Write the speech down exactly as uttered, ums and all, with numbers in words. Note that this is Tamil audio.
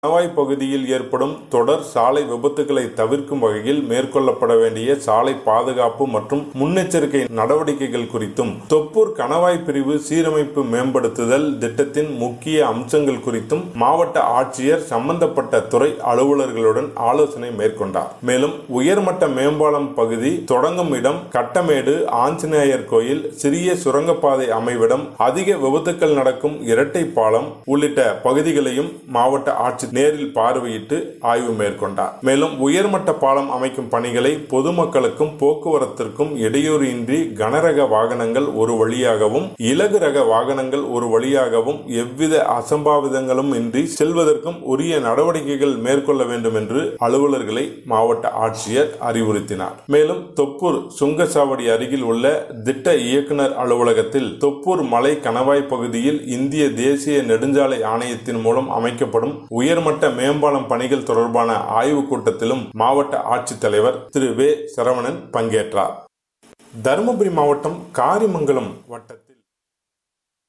கணவாய் பகுதியில் ஏற்படும் தொடர் சாலை விபத்துகளை தவிர்க்கும் வகையில் மேற்கொள்ளப்பட வேண்டிய சாலை பாதுகாப்பு மற்றும் முன்னெச்சரிக்கை நடவடிக்கைகள் குறித்தும், தொப்பூர் கணவாய் பிரிவு சீரமைப்பு மேம்படுத்துதல் திட்டத்தின் முக்கிய அம்சங்கள் குறித்தும் மாவட்ட ஆட்சியர் சம்பந்தப்பட்ட துறை அலுவலர்களுடன் ஆலோசனை மேற்கொண்டார். மேலும் உயர்மட்ட மேம்பாலம் பகுதி தொடங்கும் இடம், கட்டமேடு, ஆஞ்சநேயர் கோயில், சிறிய சுரங்கப்பாதை அமைவிடம், அதிக விபத்துக்கள் நடக்கும் இரட்டை பாலம் உள்ளிட்ட பகுதிகளையும் மாவட்ட ஆட்சியர் நேரில் பார்வையிட்டு ஆய்வு மேற்கொண்டார். மேலும் உயர்மட்ட பாலம் அமைக்கும் பணிகளை பொதுமக்களுக்கும் போக்குவரத்திற்கும் இடையூறு இன்றி கனரக வாகனங்கள் ஒரு வழியாகவும், இலகு ரக வாகனங்கள் ஒரு வழியாகவும் எவ்வித அசம்பாவிதங்களும் இன்றி செல்வதற்கும் உரிய நடவடிக்கைகள் மேற்கொள்ள வேண்டும் என்று அலுவலர்களை மாவட்ட ஆட்சியர் அறிவுறுத்தினார். மேலும் தொப்பூர் சுங்கச்சாவடி அருகில் உள்ள திட்ட இயக்குநர் அலுவலகத்தில் தொப்பூர் மலை கணவாய் பகுதியில் இந்திய தேசிய நெடுஞ்சாலை ஆணையத்தின் மூலம் அமைக்கப்படும் உயர்மட்ட மேம்பாலம் பணிகள் தொடர்பான ஆய்வுக் கூட்டத்திலும் மாவட்ட ஆட்சித்தலைவர் திரு வே சரவணன் பங்கேற்றார். தருமபுரி மாவட்டம் காரிமங்கலம் வட்டத்தில்